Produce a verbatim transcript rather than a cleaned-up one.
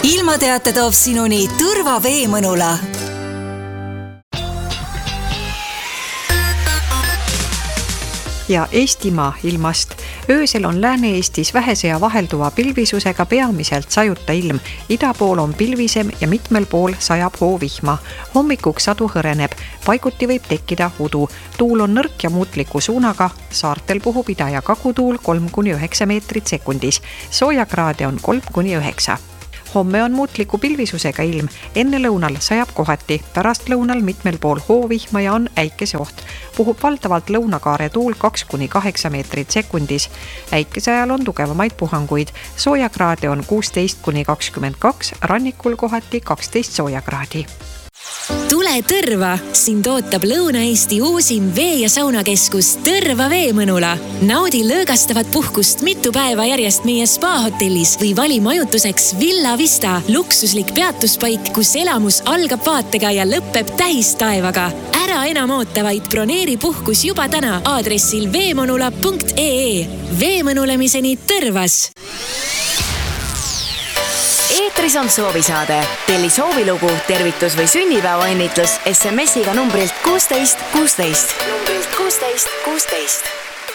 ilmateate toob sinuni Tõrva Veemõnula. Ja Eestimaa ilmast. Öösel on Lääne-Eestis vähese ja vahelduva pilvisusega peamiselt sajuta ilm. Ida pool on pilvisem ja mitmel pool sajab hoovihma. Hommikuks sadu hõreneb. Paiguti võib tekkida udu. Tuul on nõrk ja muutliku suunaga. Saartel puhub ida- ja kagutuul kolm kuni üheksa meetrit sekundis. Soojakraade on kolm kuni üheksa. Homme on muutliku pilvisusega ilm. Enne lõunal sajab kohati, pärast lõunal mitmel pool hoovihma ja on äikese oht. Puhub valdavalt lõunakaare tuul kaks kuni kaheksa meetrit sekundis. Äikese ajal on tugevamaid puhanguid. Soojakraade on kuusteist kuni kakskümmend kaks, rannikul kohati kaksteist soojakraadi. Tule Tõrva! Sind ootab Lõuna-Eesti uusim vee- ja saunakeskus Tõrva Veemõnula. Naudi lõõgastavat puhkust mitu päeva järjest meie spa-hotellis või vali majutuseks Villa Vista, luksuslik peatuspaik, kus elamus algab vaatega ja lõpeb tähistaevaga. Ära enam oota, vaid broneeri puhkus juba täna aadressil veemõnula punkt ee. Veemõnulemiseni Tõrvas! Eetris on soovisaade. Telli soovilugu, tervitus või sünnipäevaõnnitlus S M S-iga numbrilt kuusteist kuusteist. Numbrilt kuusteist kuusteist.